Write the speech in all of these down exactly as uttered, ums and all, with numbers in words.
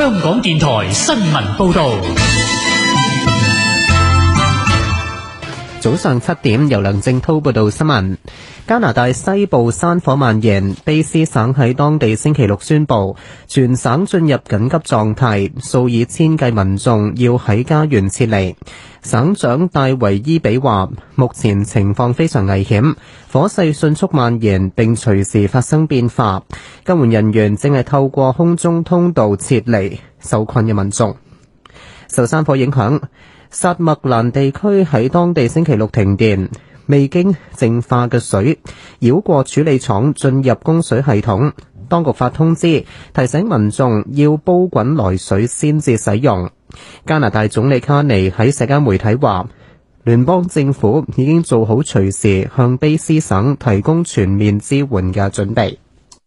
香港電台新聞報道。 早上七點，由梁正濤報道新聞。加拿大西部山火蔓延，卑詩省喺當地星期六宣布全省進入緊急狀態，數以千計民眾要喺家園撤離。省長戴維伊比話，目前情況非常危險，火勢迅速蔓延並隨時發生變化，救援人員正係透過空中通道撤離受困嘅民眾。受山火影響，薩麥蘭地區喺當地星期六停電，未經淨化嘅水繞過處理廠進入供水系統，當局發通知提醒民眾要煲滾來水先至使用。加拿大總理卡尼喺社交媒體話，聯邦政府已經做好隨時向卑詩省提供全面支援嘅準備。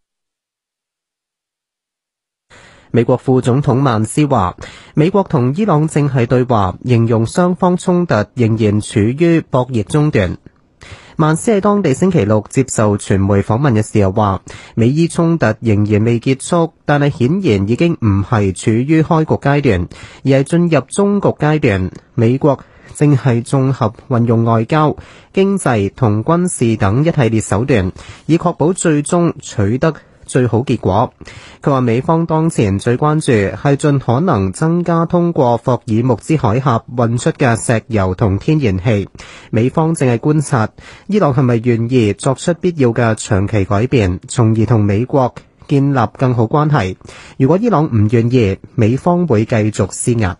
美國副總統曼斯話，美國同伊朗正係對話，形容雙方衝突仍然處於博弈中段。曼斯喺當地星期六接受傳媒訪問嘅時候話，美伊衝突仍然未結束，但係顯然已經唔係處於開局階段，而係進入終局階段。美國正係綜合運用外交、經濟同軍事等一系列手段，以確保最終取得最好結果。佢話美方當前最關注係盡可能增加通過霍爾木茲海峽運出嘅石油同天然氣。美方正係觀察伊朗係咪願意作出必要嘅長期改變，從而同美國建立更好關係。如果伊朗唔願意，美方會繼續施壓。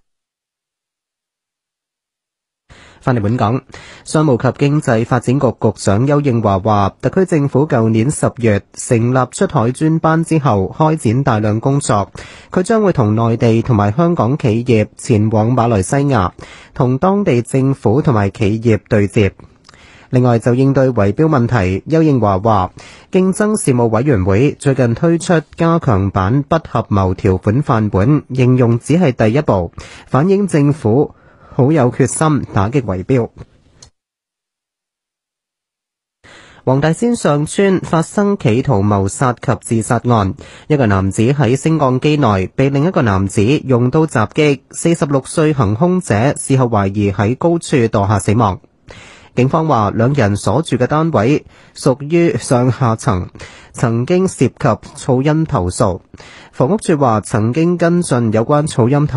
翻嚟本港，商務及經濟發展局局長邱應華話，特區政府舊年十月成立出海專班之後，開展大量工作。佢將會同內地同埋香港企業前往馬來西亞，同當地政府同埋企業對接。另外，就應對圍標問題，邱應華話，競爭事務委員會最近推出加強版不合謀條款範本，形容只係第一步，反映政府好有決心打擊圍標。黃大仙上村發生企圖謀殺及自殺案，一個男子喺升降機內被另一個男子用刀襲擊，四十六歲行兇者事後懷疑喺高處墮下死亡。警方話，兩人所住嘅單位屬於上下層，曾經涉及噪音投訴。房屋署話曾經跟進有關噪音投